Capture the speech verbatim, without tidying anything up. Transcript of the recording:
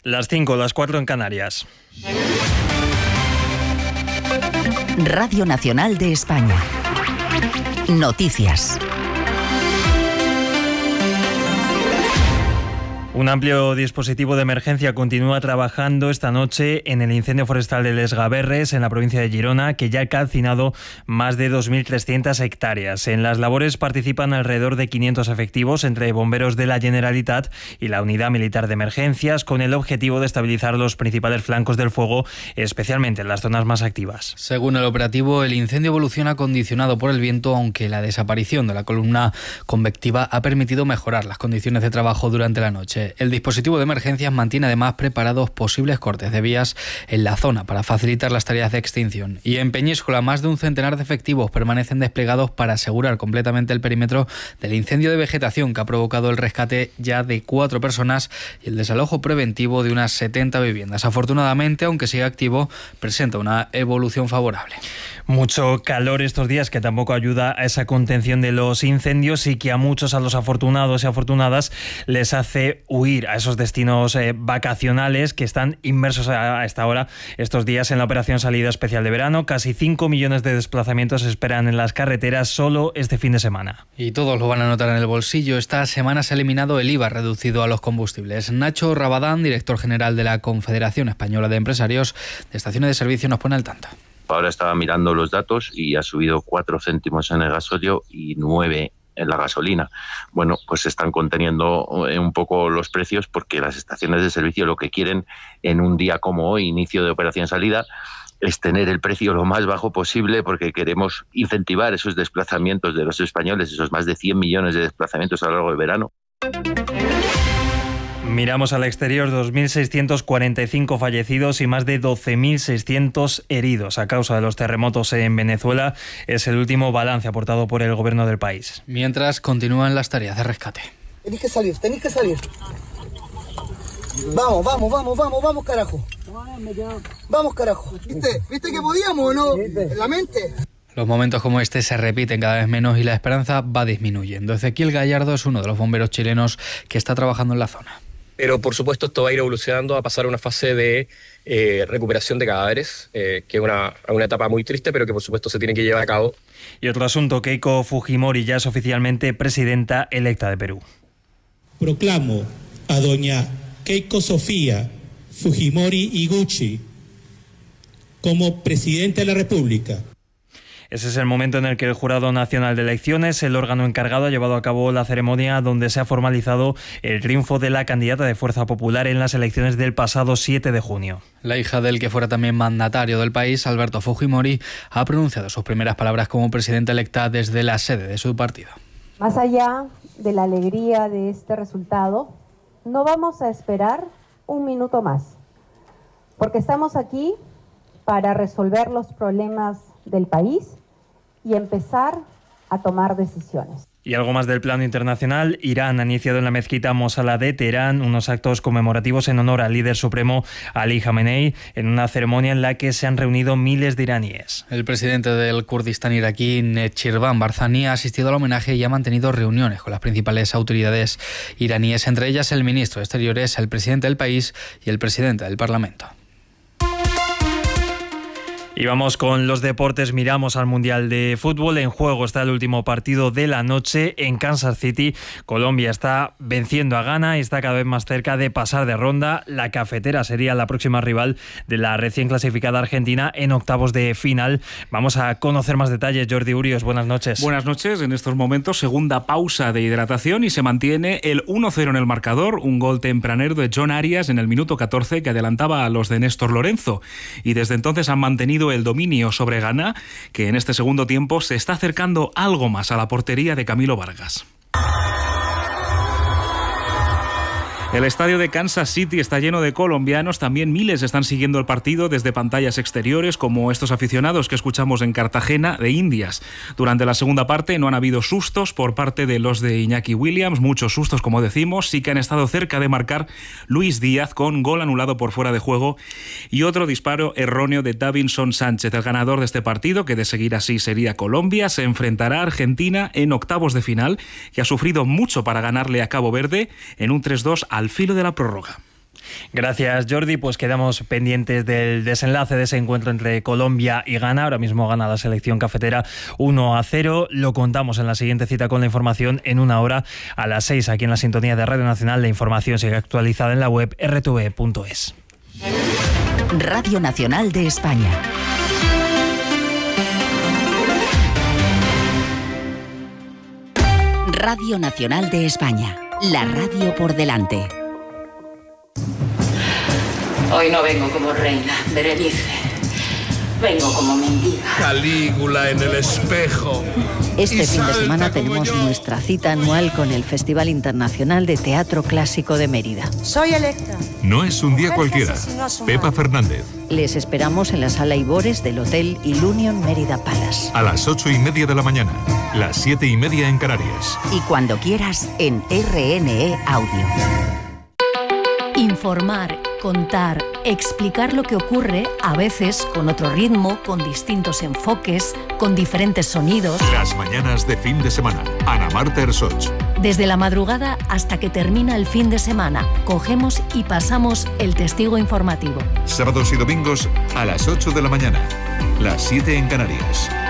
Las cinco, las cuatro en Canarias. Radio Nacional de España. Noticias. Un amplio dispositivo de emergencia continúa trabajando esta noche en el incendio forestal de Les Gaberres, en la provincia de Girona, que ya ha calcinado más de dos mil trescientas hectáreas. En las labores participan alrededor de quinientos efectivos entre bomberos de la Generalitat y la Unidad Militar de Emergencias, con el objetivo de estabilizar los principales flancos del fuego, especialmente en las zonas más activas. Según el operativo, el incendio evoluciona condicionado por el viento, aunque la desaparición de la columna convectiva ha permitido mejorar las condiciones de trabajo durante la noche. El dispositivo de emergencias mantiene además preparados posibles cortes de vías en la zona para facilitar las tareas de extinción. Y en Peñíscola, más de un centenar de efectivos permanecen desplegados para asegurar completamente el perímetro del incendio de vegetación que ha provocado el rescate ya de cuatro personas y el desalojo preventivo de unas setenta viviendas. Afortunadamente, aunque sigue activo, presenta una evolución favorable. Mucho calor estos días, que tampoco ayuda a esa contención de los incendios y que a muchos, a los afortunados y afortunadas, les hace huir a esos destinos eh, vacacionales que están inmersos a, a esta hora, estos días, en la operación Salida Especial de Verano. Casi cinco millones de desplazamientos se esperan en las carreteras solo este fin de semana. Y todos lo van a notar en el bolsillo. Esta semana se ha eliminado el I V A reducido a los combustibles. Nacho Rabadán, director general de la Confederación Española de Empresarios de Estaciones de Servicio, nos pone al tanto. Ahora estaba mirando los datos y ha subido cuatro céntimos en el gasóleo y nueve en la gasolina. Bueno, pues se están conteniendo un poco los precios porque las estaciones de servicio lo que quieren en un día como hoy, inicio de operación salida, es tener el precio lo más bajo posible, porque queremos incentivar esos desplazamientos de los españoles, esos más de cien millones de desplazamientos a lo largo del verano. Miramos al exterior, dos mil seiscientos cuarenta y cinco fallecidos y más de doce mil seiscientos heridos a causa de los terremotos en Venezuela. Es el último balance aportado por el gobierno del país. Mientras continúan las tareas de rescate. Tenéis que salir, tenéis que salir. Vamos, vamos, vamos, vamos, vamos, carajo. Vamos, carajo. ¿Viste? ¿Viste que podíamos o no? En la mente. Los momentos como este se repiten cada vez menos y la esperanza va disminuyendo. Ezequiel Gallardo es uno de los bomberos chilenos que está trabajando en la zona. Pero por supuesto esto va a ir evolucionando a pasar a una fase de eh, recuperación de cadáveres, eh, que es una, una etapa muy triste, pero que por supuesto se tiene que llevar a cabo. Y otro asunto, Keiko Fujimori ya es oficialmente presidenta electa de Perú. Proclamo a doña Keiko Sofía Fujimori Iguchi como presidenta de la República. Ese es el momento en el que el Jurado Nacional de Elecciones, el órgano encargado, ha llevado a cabo la ceremonia donde se ha formalizado el triunfo de la candidata de Fuerza Popular en las elecciones del pasado siete de junio. La hija del que fuera también mandatario del país, Alberto Fujimori, ha pronunciado sus primeras palabras como presidenta electa desde la sede de su partido. Más allá de la alegría de este resultado, no vamos a esperar un minuto más, porque estamos aquí para resolver los problemas del país y empezar a tomar decisiones. Y algo más del plano internacional. Irán ha iniciado en la mezquita Mosala de Teherán unos actos conmemorativos en honor al líder supremo Ali Khamenei, en una ceremonia en la que se han reunido miles de iraníes. El presidente del Kurdistán iraquí, Nechirvan Barzani, ha asistido al homenaje y ha mantenido reuniones con las principales autoridades iraníes, entre ellas el ministro de Exteriores, el presidente del país y el presidente del Parlamento. Y vamos con los deportes, miramos al Mundial de Fútbol. En juego está el último partido de la noche en Kansas City. Colombia está venciendo a Ghana y está cada vez más cerca de pasar de ronda. La Cafetera sería la próxima rival de la recién clasificada Argentina en octavos de final. Vamos a conocer más detalles. Jordi Urios, buenas noches. Buenas noches. En estos momentos, segunda pausa de hidratación y se mantiene el uno cero en el marcador. Un gol tempranero de John Arias en el minuto catorce que adelantaba a los de Néstor Lorenzo. Y desde entonces han mantenido el dominio sobre Ghana, que en este segundo tiempo se está acercando algo más a la portería de Camilo Vargas. El estadio de Kansas City está lleno de colombianos, también miles están siguiendo el partido desde pantallas exteriores, como estos aficionados que escuchamos en Cartagena de Indias. Durante la segunda parte no han habido sustos por parte de los de Iñaki Williams, muchos sustos como decimos, sí que han estado cerca de marcar Luis Díaz con gol anulado por fuera de juego y otro disparo erróneo de Davinson Sánchez. El ganador de este partido, que de seguir así sería Colombia, se enfrentará a Argentina en octavos de final, que ha sufrido mucho para ganarle a Cabo Verde en un tres dos al filo de la prórroga. Gracias, Jordi. Pues quedamos pendientes del desenlace de ese encuentro entre Colombia y Ghana. Ahora mismo gana la selección cafetera uno a cero. Lo contamos en la siguiente cita con la información en una hora a las seis aquí en la sintonía de Radio Nacional. La información sigue actualizada en la web erre te ve punto es. Radio Nacional de España. Radio Nacional de España. La radio por delante. Hoy no vengo como reina, Berenice. Vengo como mendiga. Calígula en el espejo. Este fin de semana tenemos nuestra cita anual con el Festival Internacional de Teatro Clásico de Mérida. Soy Electra. No es un día cualquiera. Pepa Fernández. Les esperamos en la sala Ibores del Hotel Ilunion Mérida Palace. A las ocho y media de la mañana, las siete y media en Canarias. Y cuando quieras en erre ene e Audio. Informar, contar, explicar lo que ocurre, a veces con otro ritmo, con distintos enfoques, con diferentes sonidos. Las mañanas de fin de semana. Ana Marta Ersoch. Desde la madrugada hasta que termina el fin de semana, cogemos y pasamos el testigo informativo. Sábados y domingos a las ocho de la mañana, las siete en Canarias.